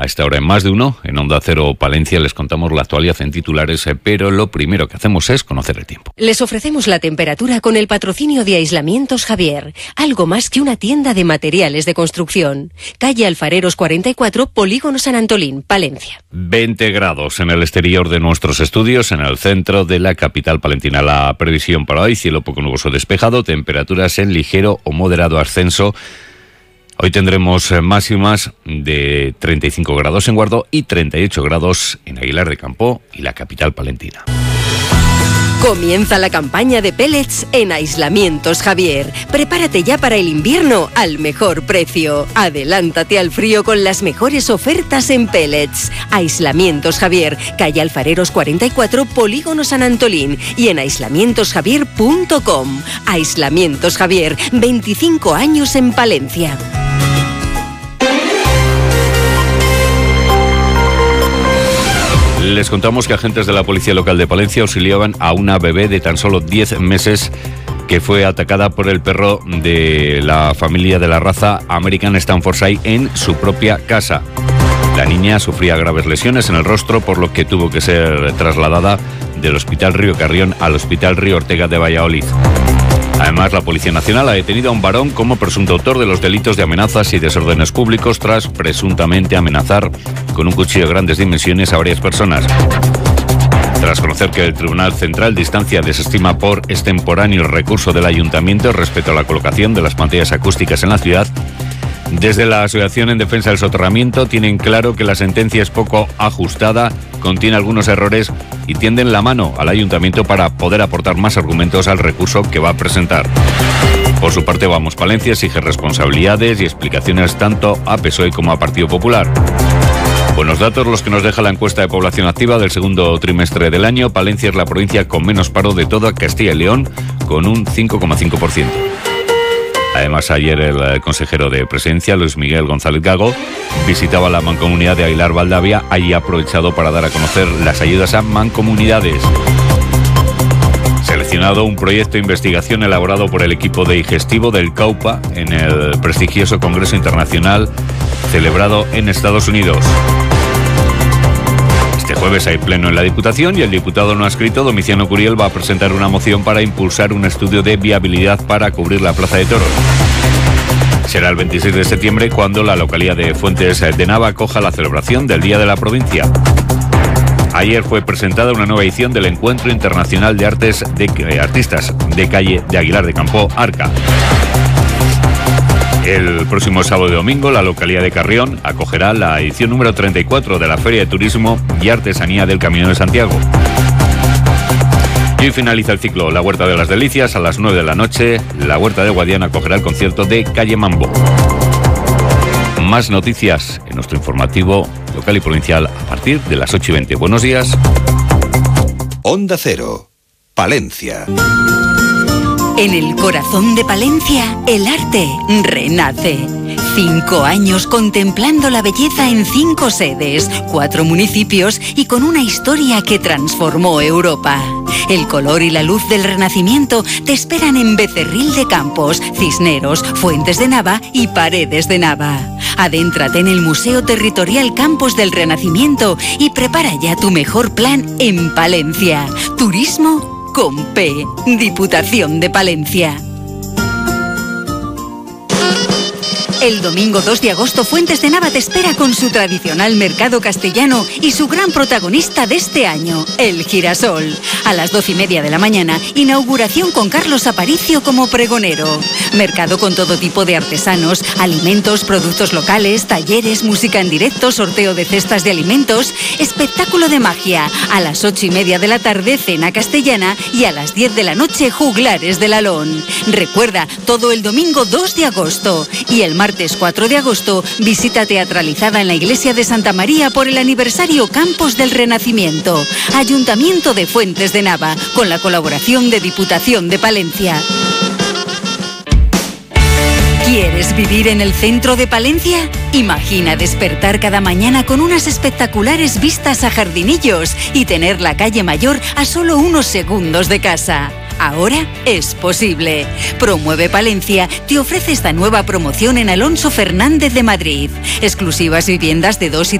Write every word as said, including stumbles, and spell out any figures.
esta hora en Más de Uno, en Onda Cero Palencia, les contamos la actualidad en titulares, pero lo primero que hacemos es conocer el tiempo. Les ofrecemos la temperatura con el patrocinio de Aislamientos Javier, algo más que una tienda de materiales de construcción. Calle Alfareros cuarenta y cuatro, Polígono San Antolín, Palencia. veinte grados en el exterior de nuestros estudios, en el centro de la capital palentina. La previsión para hoy, cielo poco nuboso despejado, temperaturas en ligero o moderado ascenso. Hoy tendremos máximas de treinta y cinco grados en Guardo y treinta y ocho grados en Aguilar de Campo y la capital palentina. Comienza la campaña de pellets en Aislamientos Javier. Prepárate ya para el invierno al mejor precio. Adelántate al frío con las mejores ofertas en pellets. Aislamientos Javier, calle Alfareros cuarenta y cuatro, Polígono San Antolín y en aislamientos javier punto com. Aislamientos Javier, veinticinco años en Palencia. Les contamos que agentes de la Policía Local de Palencia auxiliaban a una bebé de tan solo diez meses que fue atacada por el perro de la familia de la raza American Staffordshire en su propia casa. La niña sufría graves lesiones en el rostro, por lo que tuvo que ser trasladada del Hospital Río Carrión al Hospital Río Ortega de Valladolid. Además, la Policía Nacional ha detenido a un varón como presunto autor de los delitos de amenazas y desórdenes públicos tras presuntamente amenazar con un cuchillo de grandes dimensiones a varias personas. Tras conocer que el Tribunal Central de Instancia desestima por extemporáneo el recurso del Ayuntamiento respecto a la colocación de las pantallas acústicas en la ciudad, desde la Asociación en Defensa del Soterramiento tienen claro que la sentencia es poco ajustada, contiene algunos errores y tienden la mano al Ayuntamiento para poder aportar más argumentos al recurso que va a presentar. Por su parte, Vamos Palencia exige responsabilidades y explicaciones tanto a P S O E como a Partido Popular. Buenos datos los que nos deja la encuesta de población activa del segundo trimestre del año. Palencia es la provincia con menos paro de toda Castilla y León, con un cinco coma cinco por ciento. Además, ayer el consejero de Presidencia, Luis Miguel González Gago, visitaba la mancomunidad de Aguilar Valdavia y ha aprovechado para dar a conocer las ayudas a mancomunidades. Seleccionado un proyecto de investigación elaborado por el equipo de Igestivo del CAUPA en el prestigioso Congreso Internacional celebrado en Estados Unidos. Este jueves hay pleno en la Diputación y el diputado no adscrito, Domiciano Curiel, va a presentar una moción para impulsar un estudio de viabilidad para cubrir la Plaza de Toros. Será el veintiséis de septiembre cuando la localidad de Fuentes de Nava acoja la celebración del Día de la Provincia. Ayer fue presentada una nueva edición del Encuentro Internacional de Artes de eh, Artistas de Calle de Aguilar de Campo, Arca. El próximo sábado y domingo, la localidad de Carrión acogerá la edición número treinta y cuatro de la Feria de Turismo y Artesanía del Camino de Santiago. Y hoy finaliza el ciclo La Huerta de las Delicias. A las nueve de la noche, la Huerta de Guadiana acogerá el concierto de Calle Mambo. Más noticias en nuestro informativo local y provincial a partir de las ocho y veinte. Buenos días. Onda Cero, Palencia. En el corazón de Palencia, el arte renace. Cinco años contemplando la belleza en cinco sedes, cuatro municipios y con una historia que transformó Europa. El color y la luz del Renacimiento te esperan en Becerril de Campos, Cisneros, Fuentes de Nava y Paredes de Nava. Adéntrate en el Museo Territorial Campos del Renacimiento y prepara ya tu mejor plan en Palencia. Turismo con P. Diputación de Palencia. El domingo dos de agosto, Fuentes de Nava te espera con su tradicional mercado castellano y su gran protagonista de este año, el girasol. A las doce y media de la mañana, inauguración con Carlos Aparicio como pregonero. Mercado con todo tipo de artesanos, alimentos, productos locales, talleres, música en directo, sorteo de cestas de alimentos, espectáculo de magia. A las ocho y media de la tarde, cena castellana y a las diez de la noche, juglares del Alón. Recuerda, todo el domingo dos de agosto y el martes Martes cuatro de agosto, visita teatralizada en la iglesia de Santa María por el aniversario Campos del Renacimiento. Ayuntamiento de Fuentes de Nava, con la colaboración de Diputación de Palencia. ¿Quieres vivir en el centro de Palencia? Imagina despertar cada mañana con unas espectaculares vistas a Jardinillos y tener la calle Mayor a solo unos segundos de casa. Ahora es posible. Promueve Palencia te ofrece esta nueva promoción en Alonso Fernández de Madrid. Exclusivas viviendas de dos y